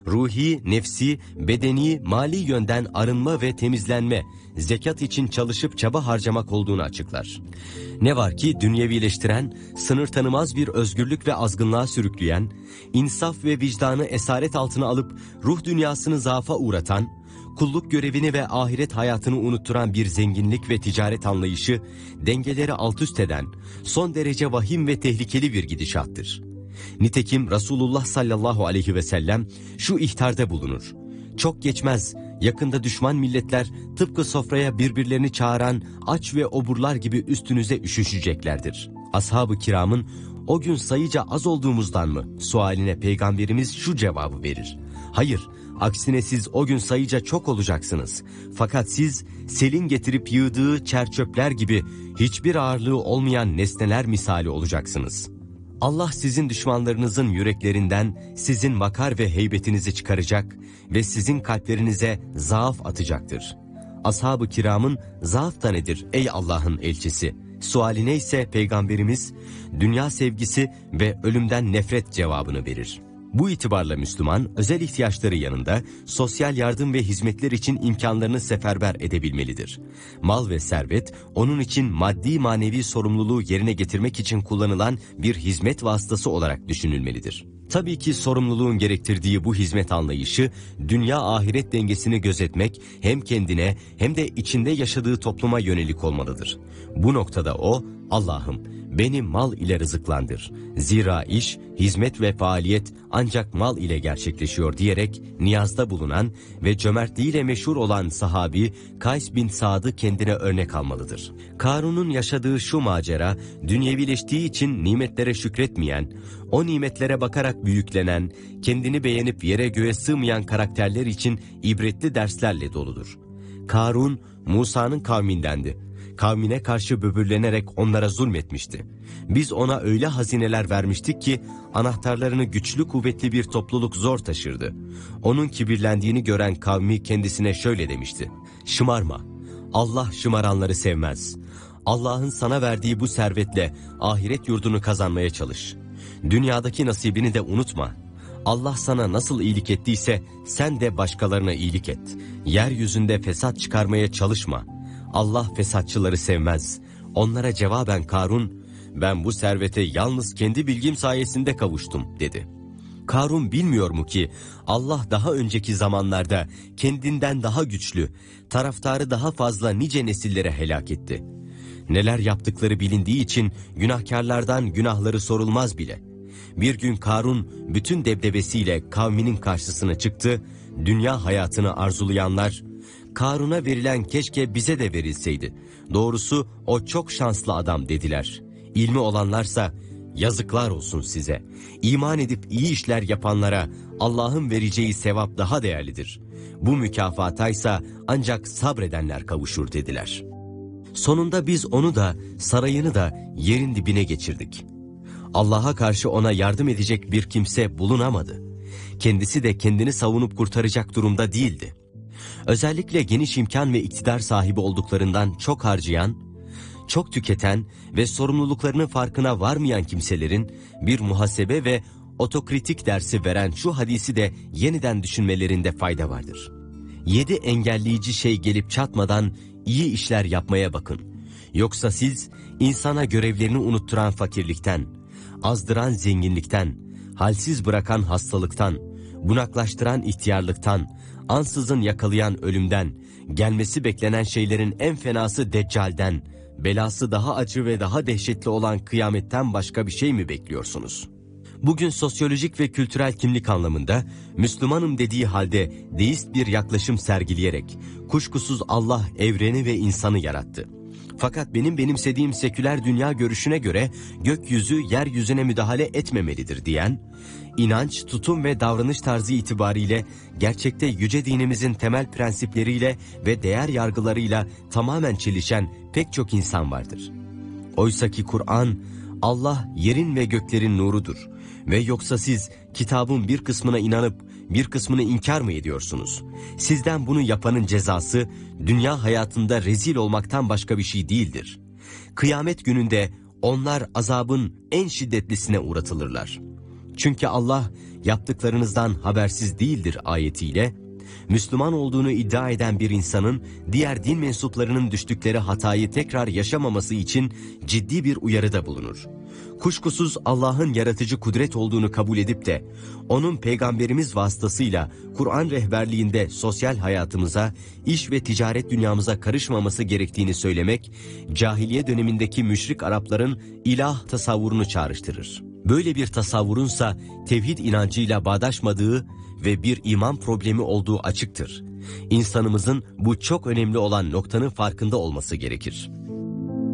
Ruhi, nefsi, bedeni, mali yönden arınma ve temizlenme, zekat için çalışıp çaba harcamak olduğunu açıklar. Ne var ki dünyevileştiren, sınır tanımaz bir özgürlük ve azgınlığa sürükleyen, insaf ve vicdanı esaret altına alıp ruh dünyasını zaafa uğratan, kulluk görevini ve ahiret hayatını unutturan bir zenginlik ve ticaret anlayışı, dengeleri alt üst eden, son derece vahim ve tehlikeli bir gidişattır. Nitekim Resulullah sallallahu aleyhi ve sellem şu ihtarda bulunur. Çok geçmez, yakında düşman milletler tıpkı sofraya birbirlerini çağıran aç ve oburlar gibi üstünüze üşüşeceklerdir. Ashab-ı kiramın o gün sayıca az olduğumuzdan mı sualine Peygamberimiz şu cevabı verir. Hayır, aksine siz o gün sayıca çok olacaksınız. Fakat siz selin getirip yığdığı çerçöpler gibi hiçbir ağırlığı olmayan nesneler misali olacaksınız. Allah sizin düşmanlarınızın yüreklerinden sizin vakar ve heybetinizi çıkaracak ve sizin kalplerinize zaaf atacaktır. Ashab-ı kiramın zaaf da nedir ey Allah'ın elçisi? Sualine ise Peygamberimiz dünya sevgisi ve ölümden nefret cevabını verir. Bu itibarla Müslüman özel ihtiyaçları yanında sosyal yardım ve hizmetler için imkanlarını seferber edebilmelidir. Mal ve servet onun için maddi manevi sorumluluğu yerine getirmek için kullanılan bir hizmet vasıtası olarak düşünülmelidir. Tabii ki sorumluluğun gerektirdiği bu hizmet anlayışı dünya ahiret dengesini gözetmek hem kendine hem de içinde yaşadığı topluma yönelik olmalıdır. Bu noktada o Allah'ım beni mal ile rızıklandır. Zira iş, hizmet ve faaliyet ancak mal ile gerçekleşiyor diyerek niyazda bulunan ve cömertliğiyle meşhur olan sahabi Kays bin Sad'ı kendine örnek almalıdır. Karun'un yaşadığı şu macera, dünyevileştiği için nimetlere şükretmeyen, o nimetlere bakarak büyüklenen, kendini beğenip yere göğe sığmayan karakterler için ibretli derslerle doludur. Karun, Musa'nın kavmindendi. Kavmine karşı böbürlenerek onlara zulmetmişti. Biz ona öyle hazineler vermiştik ki anahtarlarını güçlü kuvvetli bir topluluk zor taşırdı. Onun kibirlendiğini gören kavmi kendisine şöyle demişti. Şımarma, Allah şımaranları sevmez. Allah'ın sana verdiği bu servetle ahiret yurdunu kazanmaya çalış. Dünyadaki nasibini de unutma. Allah sana nasıl iyilik ettiyse sen de başkalarına iyilik et. Yeryüzünde fesat çıkarmaya çalışma. Allah fesatçıları sevmez. Onlara cevaben Karun, ben bu servete yalnız kendi bilgim sayesinde kavuştum dedi. Karun bilmiyor mu ki Allah daha önceki zamanlarda kendinden daha güçlü, taraftarı daha fazla nice nesillere helak etti. Neler yaptıkları bilindiği için günahkarlardan günahları sorulmaz bile. Bir gün Karun bütün debdebesiyle kavminin karşısına çıktı, dünya hayatını arzulayanlar, Karun'a verilen keşke bize de verilseydi. Doğrusu o çok şanslı adam dediler. İlmi olanlarsa yazıklar olsun size. İman edip iyi işler yapanlara Allah'ın vereceği sevap daha değerlidir. Bu mükafataysa ancak sabredenler kavuşur dediler. Sonunda biz onu da sarayını da yerin dibine geçirdik. Allah'a karşı ona yardım edecek bir kimse bulunamadı. Kendisi de kendini savunup kurtaracak durumda değildi. Özellikle geniş imkan ve iktidar sahibi olduklarından çok harcayan, çok tüketen ve sorumluluklarının farkına varmayan kimselerin bir muhasebe ve otokritik dersi veren şu hadisi de yeniden düşünmelerinde fayda vardır. 7 engelleyici şey gelip çatmadan iyi işler yapmaya bakın. Yoksa siz insana görevlerini unutturan fakirlikten, azdıran zenginlikten, halsiz bırakan hastalıktan, bunaklaştıran ihtiyarlıktan, ansızın yakalayan ölümden, gelmesi beklenen şeylerin en fenası Deccal'den, belası daha acı ve daha dehşetli olan kıyametten başka bir şey mi bekliyorsunuz? Bugün sosyolojik ve kültürel kimlik anlamında Müslümanım dediği halde deist bir yaklaşım sergileyerek kuşkusuz Allah evreni ve insanı yarattı. Fakat benim benimsediğim seküler dünya görüşüne göre gökyüzü yeryüzüne müdahale etmemelidir diyen, inanç, tutum ve davranış tarzı itibariyle gerçekte yüce dinimizin temel prensipleriyle ve değer yargılarıyla tamamen çelişen pek çok insan vardır. Oysaki Kur'an, Allah yerin ve göklerin nurudur ve yoksa siz kitabın bir kısmına inanıp bir kısmını inkar mı ediyorsunuz? Sizden bunu yapanın cezası dünya hayatında rezil olmaktan başka bir şey değildir. Kıyamet gününde onlar azabın en şiddetlisine uğratılırlar. Çünkü Allah yaptıklarınızdan habersiz değildir ayetiyle, Müslüman olduğunu iddia eden bir insanın diğer din mensuplarının düştükleri hatayı tekrar yaşamaması için ciddi bir uyarıda bulunur. Kuşkusuz Allah'ın yaratıcı kudret olduğunu kabul edip de onun peygamberimiz vasıtasıyla Kur'an rehberliğinde sosyal hayatımıza, iş ve ticaret dünyamıza karışmaması gerektiğini söylemek, cahiliye dönemindeki müşrik Arapların ilah tasavvurunu çağrıştırır. Böyle bir tasavvurunsa tevhid inancıyla bağdaşmadığı ve bir iman problemi olduğu açıktır. İnsanımızın bu çok önemli olan noktanın farkında olması gerekir.